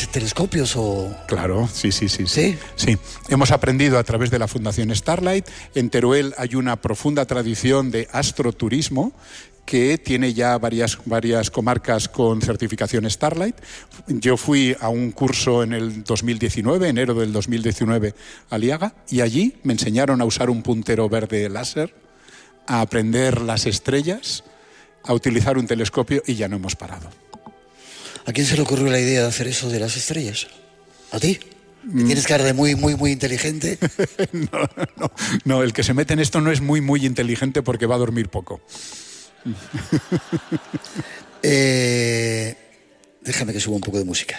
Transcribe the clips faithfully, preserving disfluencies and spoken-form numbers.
¿tenéis telescopios o...? Claro, sí, sí, sí, sí. Sí, hemos aprendido a través de la Fundación Starlight. En Teruel hay una profunda tradición de astroturismo que tiene ya varias, varias comarcas con certificación Starlight. Yo fui a un curso en el dos mil diecinueve, enero del dos mil diecinueve, a Liaga, y allí me enseñaron a usar un puntero verde láser, a aprender las estrellas, a utilizar un telescopio, y ya no hemos parado. ¿A quién se le ocurrió la idea de hacer eso de las estrellas? ¿A ti? Mm. ¿Tienes cara de muy, muy, muy inteligente? no, no, no, el que se mete en esto no es muy, muy inteligente porque va a dormir poco. eh, déjame que suba un poco de música.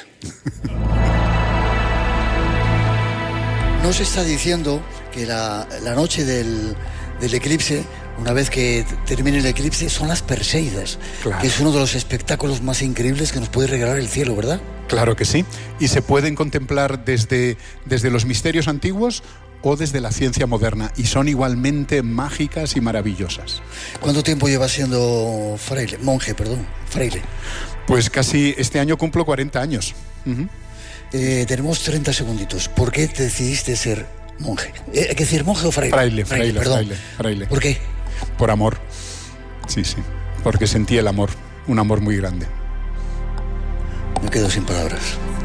Nos está diciendo que la, la noche del, del eclipse, una vez que termine el eclipse, son las Perseidas, claro, que es uno de los espectáculos más increíbles que nos puede regalar el cielo, ¿verdad? Claro que sí, y se pueden contemplar desde, desde los misterios antiguos o desde la ciencia moderna, y son igualmente mágicas y maravillosas. ¿Cuánto tiempo llevas siendo fraile? Monje, perdón, fraile. Pues casi, este año cumplo cuarenta años. Uh-huh. eh, tenemos treinta segunditos. ¿Por qué te decidiste ser monje? Eh, ¿Hay que decir monje o fraile? Fraile, fraile, fraile, perdón. fraile, fraile. ¿Por qué? Por amor. Sí, sí, porque sentí el amor, un amor muy grande. Me quedo sin palabras.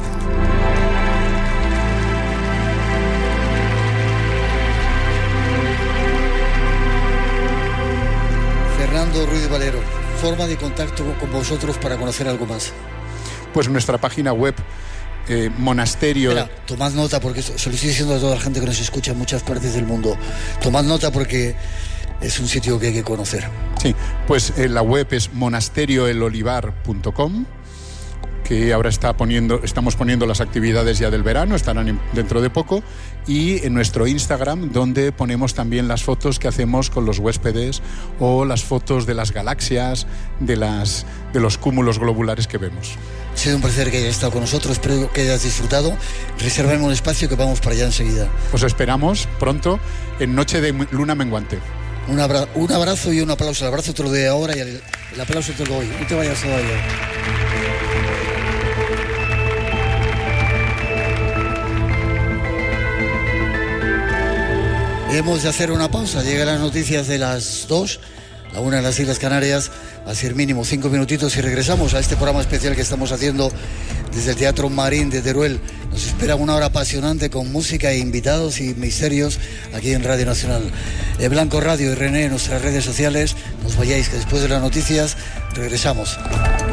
Fernando Ruiz Valero, forma de contacto con vosotros para conocer algo más. Pues nuestra página web, eh, monasterio... Espera, tomad nota, porque se lo estoy diciendo a toda la gente que nos escucha en muchas partes del mundo. Tomad nota porque es un sitio que hay que conocer. Sí, pues eh, la web es monasterio el olivar punto com, que ahora está poniendo, estamos poniendo las actividades ya del verano, estarán en, dentro de poco, y en nuestro Instagram, donde ponemos también las fotos que hacemos con los huéspedes o las fotos de las galaxias, de, las, de los cúmulos globulares que vemos. Ha sido un placer que hayas estado con nosotros, espero que hayas disfrutado. Reservemos un espacio que vamos para allá enseguida. Os esperamos pronto en Noche de Luna Menguante. Un, abra- un abrazo y un aplauso. El abrazo te lo doy ahora y el, el aplauso te lo doy. No te vayas todavía. Hemos de hacer una pausa, llegan las noticias de las dos, la una en las Islas Canarias, va a ser mínimo cinco minutitos y regresamos a este programa especial que estamos haciendo desde el Teatro Marín de Teruel. Nos espera una hora apasionante con música e invitados y misterios aquí en Radio Nacional. Eh, Blanco Radio y René en nuestras redes sociales, no os vayáis que después de las noticias regresamos.